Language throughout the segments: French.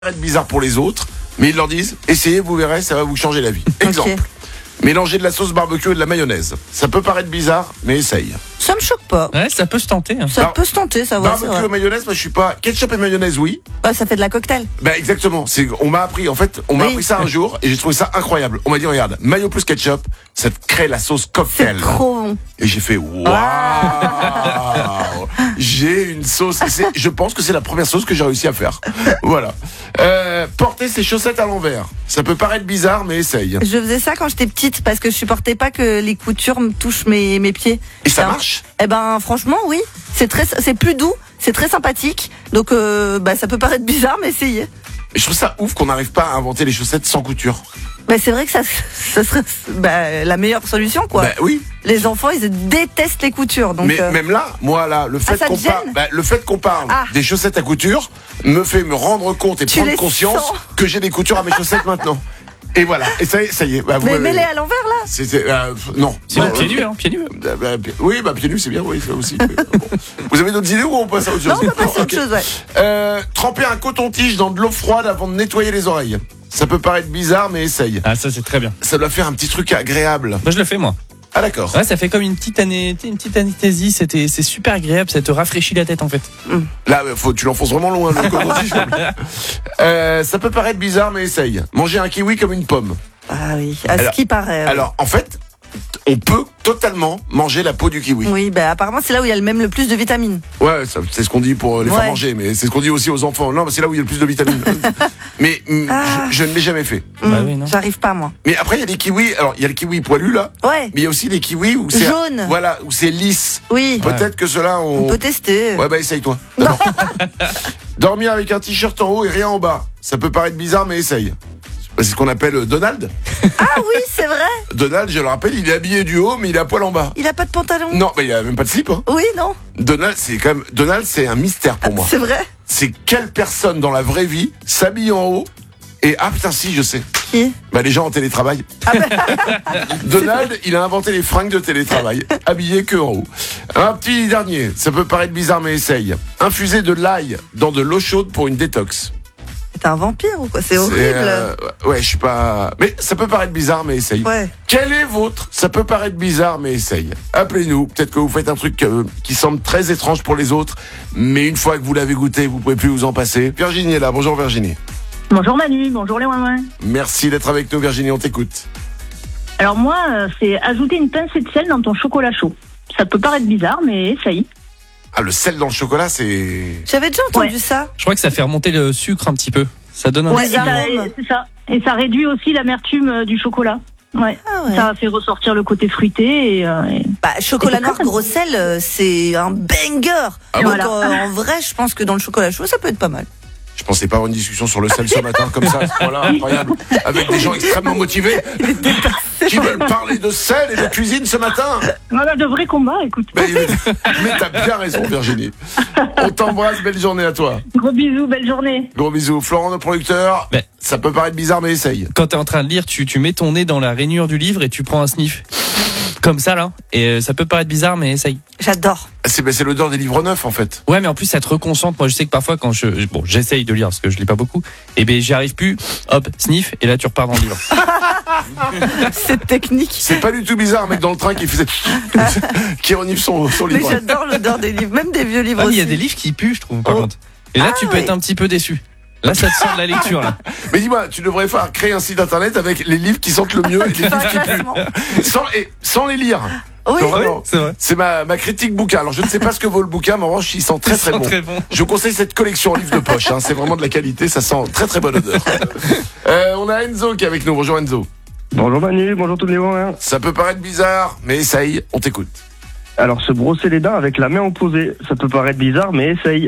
paraître bizarre pour les autres, mais ils leur disent essayez, vous verrez, ça va vous changer la vie. Exemple, mélanger de la sauce barbecue et de la mayonnaise. Ça peut paraître bizarre, mais essaye. Ça me choque pas. Ouais, ça peut se tenter. Hein. Ça peut se tenter, ça va. Barbecue et mayonnaise, moi je suis pas. Ketchup et mayonnaise, oui. Ouais, ça fait de la cocktail. Ben exactement. On m'a appris, en fait, on m'a appris ça un jour et j'ai trouvé ça incroyable. On m'a dit regarde, mayo plus ketchup, ça te crée la sauce cocktail. C'est trop bon. Et j'ai fait waouh. J'ai une sauce. Je pense que c'est la première sauce que j'ai réussi à faire. Voilà. Porter ses chaussettes à l'envers. Ça peut paraître bizarre, mais essaye. Je faisais ça quand j'étais petite parce que je supportais pas que les coutures me touchent mes pieds. Et ça marche? Eh ben, franchement, oui. C'est plus doux, c'est très sympathique. Donc, ça peut paraître bizarre, mais essayez. Et je trouve ça ouf qu'on n'arrive pas à inventer les chaussettes sans couture. C'est vrai que ça serait la meilleure solution, quoi. Oui. Les enfants, ils détestent les coutures. Donc, mais même là, moi là, le fait qu'on parle des chaussettes à couture me fait me rendre compte et prendre conscience que j'ai des coutures à mes chaussettes maintenant. Et voilà, et ça y est. Mais mets-les à l'envers là. Non. Sinon pieds nus, pieds nus. Oui, pieds nus c'est bien, oui, ça aussi. Bon. Vous avez d'autres idées ou on passe à autre chose? Non, on va passer à autre chose, ouais. Tremper un coton-tige dans de l'eau froide avant de nettoyer les oreilles. Ça peut paraître bizarre, mais essaye. Ah, ça c'est très bien. Ça doit faire un petit truc agréable. Moi je le fais moi. Ah d'accord. Ouais, ça fait comme une petite anesthésie, c'est super agréable, ça te rafraîchit la tête en fait. Là, tu l'enfonces vraiment loin, le coton-tige. Ça peut paraître bizarre, mais essaye. Manger un kiwi comme une pomme. Ah oui, ce qui paraît. Alors, en fait, on peut totalement manger la peau du kiwi. Oui, apparemment c'est là où il y a le plus de vitamines. Ouais, c'est ce qu'on dit pour les faire manger, mais c'est ce qu'on dit aussi aux enfants. Non, mais c'est là où il y a le plus de vitamines. Mais je ne l'ai jamais fait. Oui, non. J'arrive pas moi. Mais après il y a des kiwis. Alors il y a le kiwi poilu là. Ouais. Mais il y a aussi des kiwis où c'est jaune. Voilà, où c'est lisse. Oui. Peut-être que ceux-là on peut tester. Ouais, essaye-toi. Dormir avec un t-shirt en haut et rien en bas. Ça peut paraître bizarre, mais essaye. C'est ce qu'on appelle Donald. Ah oui, c'est vrai. Donald, je le rappelle, il est habillé du haut, mais il a poil en bas. Il a pas de pantalon. Non, mais il a même pas de slip. Hein. Oui, non. Donald, c'est un mystère pour moi. C'est vrai. C'est quelle personne dans la vraie vie s'habille en haut et putain si je sais. Qui? Les gens en télétravail. Donald, il a inventé les fringues de télétravail, habillé que en haut. Un petit dernier, ça peut paraître bizarre mais essaye. Infuser de l'ail dans de l'eau chaude pour une détox. T'es un vampire ou quoi? C'est horrible. Ouais, je suis pas. Mais ça peut paraître bizarre, mais essaye. Ouais. Quel est votre? Ça peut paraître bizarre, mais essaye. Appelez-nous. Peut-être que vous faites un truc qui semble très étrange pour les autres, mais une fois que vous l'avez goûté, vous pouvez plus vous en passer. Virginie est là. Bonjour Virginie. Bonjour Manu, bonjour les ouin-ouin. Merci d'être avec nous Virginie, on t'écoute. Alors moi, c'est ajouter une pincée de sel dans ton chocolat chaud. Ça peut paraître bizarre, mais essaye. Ah, le sel dans le chocolat, c'est... J'avais déjà entendu ça. Je crois que ça fait remonter le sucre un petit peu. Ça donne un c'est ça. Et ça réduit aussi l'amertume du chocolat. Ouais. Ah ouais. Ça fait ressortir le côté fruité. Chocolat noir gros sel, c'est un banger. Donc en vrai, je pense que dans le chocolat chaud, ça peut être pas mal. Je pensais pas avoir une discussion sur le sel ce matin comme ça, à ce point-là, incroyable. Avec des gens extrêmement motivés qui veulent parler de sel et de cuisine ce matin. Voilà, de vrais combats, écoute. Mais t'as bien raison Virginie. On t'embrasse, belle journée à toi. Gros bisous, belle journée. Gros bisous. Florent, notre producteur, ça peut paraître bizarre mais essaye. Quand t'es en train de lire, tu mets ton nez dans la rainure du livre et tu prends un sniff. Comme ça là, et ça peut paraître bizarre mais essaye. J'adore. C'est l'odeur des livres neufs en fait. Ouais mais en plus ça te reconcentre. Moi je sais que parfois quand j'essaye de lire parce que je lis pas beaucoup, et j'y arrive plus, hop, sniff et là tu repars dans le livre. C'est technique. C'est pas du tout bizarre un mec dans le train qui renifle son livre. Mais j'adore l'odeur des livres, même des vieux livres aussi. Il y a des livres qui puent je trouve par contre. Et là tu peux être un petit peu déçu. Là, ça te sort de la lecture, là. Mais dis-moi, tu devrais créer un site internet avec les livres qui sentent le mieux et les livres qui puent. Sans les lire. Oui, c'est vrai. C'est ma critique bouquin. Alors, je ne sais pas ce que vaut le bouquin, mais en revanche, il sent très bon. Je vous conseille cette collection livres de poche. C'est vraiment de la qualité, ça sent très très bonne odeur. On a Enzo qui est avec nous. Bonjour Enzo. Bonjour Manu, bonjour tous les gens. Ça peut paraître bizarre, mais essaye, on t'écoute. Alors, se brosser les dents avec la main opposée, ça peut paraître bizarre, mais essaye.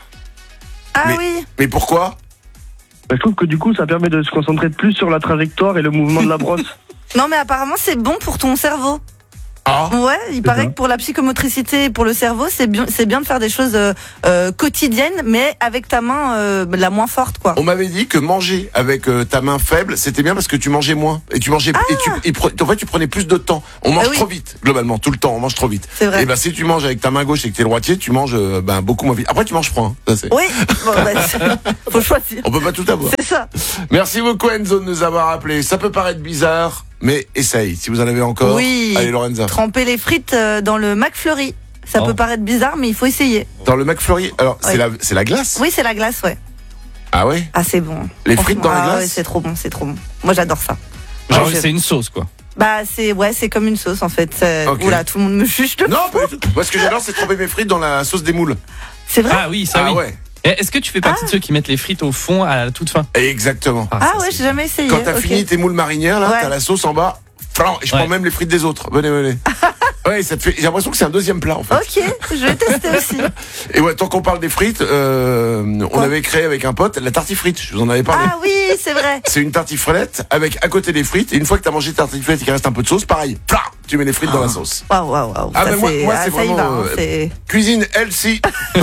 Oui. Mais pourquoi? Je trouve que du coup, ça permet de se concentrer plus sur la trajectoire et le mouvement de la brosse. Non, mais apparemment, c'est bon pour ton cerveau. Ah, Ouais, il paraît ça. que pour la psychomotricité et pour le cerveau, c'est bien de faire des choses quotidiennes, mais avec ta main la moins forte, quoi. on m'avait dit que manger avec ta main faible, c'était bien parce que tu mangeais moins. Et tu mangeais, en fait, tu prenais plus de temps. On mange oui. trop vite, globalement, tout le temps, on mange trop vite. C'est vrai. Et ben, si tu manges avec ta main gauche et que t'es droitier, tu manges beaucoup moins vite. Après, tu manges froid, hein. Ça, c'est... Oui, bon, faut choisir. On peut pas tout avoir. C'est ça. Merci beaucoup Enzo de nous avoir appelé. Ça peut paraître bizarre, mais essaye. Si vous en avez encore. Oui. Allez Lorenza. Tremper les frites dans le McFlurry. Ça Oh. peut paraître bizarre, mais il faut essayer. Dans le McFlurry. Alors, Oui. c'est la glace. Oui, c'est la glace, ouais. Ah ouais. Ah, c'est bon. Les frites dans la Franchement, glace ouais, c'est trop bon, c'est trop bon. Moi, j'adore ça. Genre, Ouais, c'est une sauce, quoi. Bah, c'est comme une sauce, en fait. Ok. Oula, tout le monde me juge de Non, pas du tout. Moi, ce que j'adore, c'est tremper mes frites dans la sauce des moules. C'est vrai? Ah oui, ça Ah oui. ouais. Et est-ce que tu fais partie de ceux qui mettent les frites au fond à la toute fin? Exactement. Ah ça, ouais, c'est- j'ai jamais essayé. Quand t'as Ok. fini tes moules marinières, là, Ouais. t'as la sauce en bas. Flan, et je Ouais. prends même les frites des autres. Venez. Ouais, ça te fait. J'ai l'impression que c'est un deuxième plat en fait. Ok, je vais tester aussi. Et ouais, tant qu'on parle des frites, on avait créé avec un pote la tartifrite. Je vous en avais parlé. Ah oui, c'est vrai. C'est une tartiflette avec à côté des frites. Et une fois que t'as mangé ta tartiflette et qu'il reste un peu de sauce, pareil, plah, tu mets les frites dans la sauce. Waouh. Ah, Ça, mais moi, c'est ça y vraiment, va, hein, c'est- Cuisine healthy.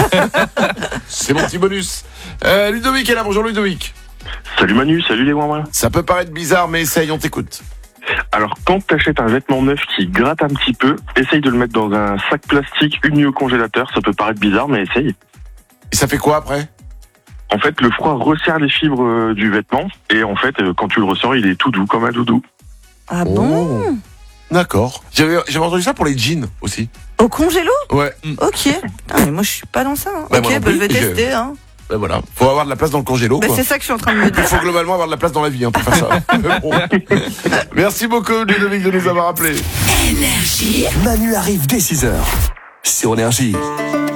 C'est mon petit bonus. Ludovic est là. Bonjour Ludovic. Salut Manu, salut les Wouin. Ça peut paraître bizarre, mais essaye, on t'écoute. Alors, quand t'achètes un vêtement neuf qui gratte un petit peu, essaye de le mettre dans un sac plastique uni au congélateur. Ça peut paraître bizarre, mais essaye. Et ça fait quoi après? En fait, le froid resserre les fibres du vêtement. Et en fait, quand tu le ressens, il est tout doux, comme un doudou. Ah bon? Oh. D'accord. J'avais entendu ça pour les jeans aussi. Au congélo? Ouais. Ok. Putain, mais moi, je suis pas dans ça. Hein. Bah, moi Ok, non bah, je plus, vais tester. Hein. Ben voilà. Faut avoir de la place dans le congélo, Bah, quoi. c'est ça que je suis en train de me Il dire. faut globalement avoir de la place dans la vie, hein, pour faire ça. Bon. Merci beaucoup, Ludovic, de nous avoir appelés. Manu arrive dès 6h sur Énergie.